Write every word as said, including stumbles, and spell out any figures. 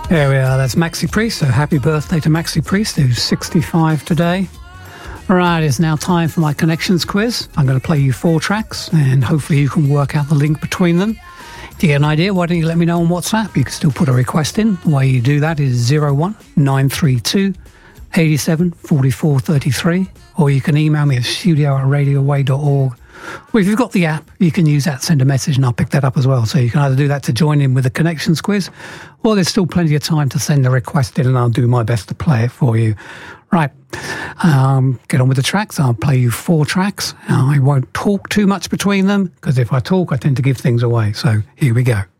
There we are, that's Maxi Priest, so happy birthday to Maxi Priest, who's sixty-five today. Right, it's now time for my connections quiz. I'm going to play you four tracks, and hopefully you can work out the link between them. To get an idea, why don't you let me know on WhatsApp? You can still put a request in. The way you do that is zero one nine three two eight seven four four three three, or you can email me at studio at radio way dot org. Well, if you've got the app, you can use that, send a message, and I'll pick that up as well. So you can either do that to join in with the connections quiz, or there's still plenty of time to send a request in, and I'll do my best to play it for you. Right, um, get on with the tracks. I'll play you four tracks. I won't talk too much between them, because if I talk, I tend to give things away. So here we go.